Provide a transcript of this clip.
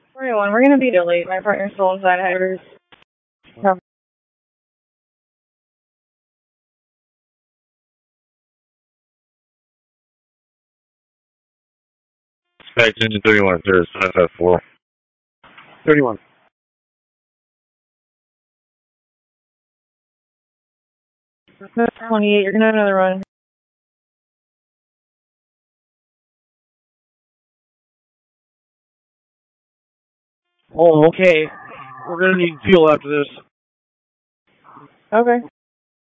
41, we're gonna be delayed. My partner's still inside headers. Spec engine 31, sir. 754. 31. That's 28, you're gonna have another run. Oh, okay. We're gonna need fuel after this. Okay.